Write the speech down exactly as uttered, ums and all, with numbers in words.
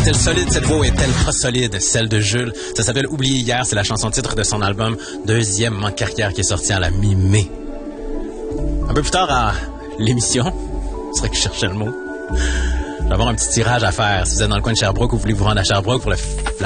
est-elle solide, cette voix, ou est-elle pas solide, celle de Jules? Ça s'appelle Oublié hier, c'est la chanson titre de son album Deuxième en carrière qui est sorti à la mi-mai. Un peu plus tard à l'émission, c'est vrai que je cherchais le mot, je vais avoir un petit tirage à faire. Si vous êtes dans le coin de Sherbrooke ou vous voulez vous rendre à Sherbrooke pour le